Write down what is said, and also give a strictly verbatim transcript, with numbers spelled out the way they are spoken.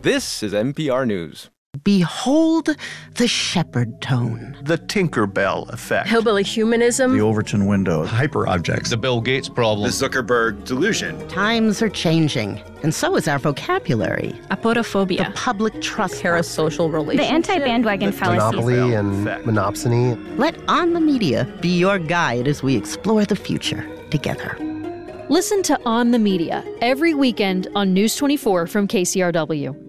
This is N P R News. Behold the shepherd tone. The Tinkerbell effect. Hillbilly humanism. The Overton window. Hyperobjects. The Bill Gates problem. The Zuckerberg delusion. Times are changing, and so is our vocabulary. Apodophobia. The public trust. Parasocial relationship. The anti-bandwagon fallacy. Monopoly and monopsony. Let On the Media be your guide as we explore the future together. Listen to On the Media every weekend on News twenty-four from K C R W.